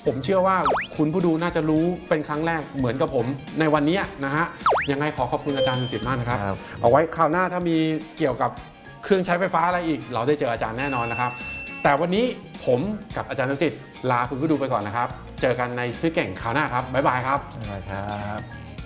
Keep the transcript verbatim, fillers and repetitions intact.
ผมเชื่อว่าคุณผู้ดูน่าจะรู้เป็นครั้งแรกเหมือนกับผมในวันนี้นะฮะยังไงขอขอบคุณอาจารย์สิทธิ์มากนะครับเอาไว้คราวหน้าถ้ามีเกี่ยวกับเครื่องใช้ไฟฟ้าอะไรอีกเราได้เจออาจารย์แน่นอนนะครับแต่วันนี้ผมกับอาจารย์สิทธิ์ลาคุณผู้ดูไปก่อนนะครับเจอกันในซื้อเก่งคราวหน้าครับบ๊ายบายครับบ๊ายบายครับ